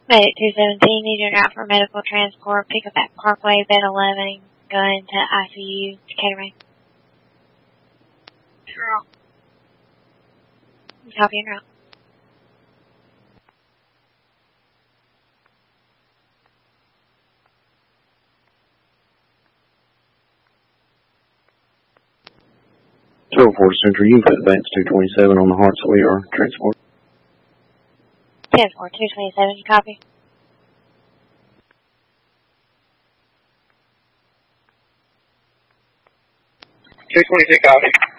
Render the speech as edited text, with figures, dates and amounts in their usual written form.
Medic 217, need your route for medical transport. Pick up at Parkway, bed 11, going to ICU, Decatur. Copy and route. Central, you can put Advance 227 on the Hartsville transport. Transport 227, you copy? Copy.